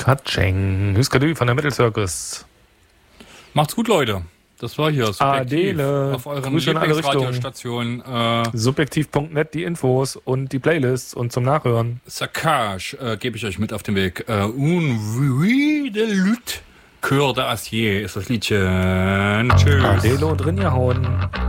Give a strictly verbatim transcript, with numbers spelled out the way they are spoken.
Katscheng. Hüskadü von der Metal Circus. Macht's gut, Leute. Das war hier Subjektiv Adele. auf euren Grüße in alle Lieblingsradiostationen. Äh, Subjektiv Punkt net, die Infos und die Playlists und zum Nachhören. Saccage äh, gebe ich euch mit auf den Weg. Äh, Un oui de lutte. Cœur d'Acier ist das Liedchen. Tschüss. Adele und Rinja hauen.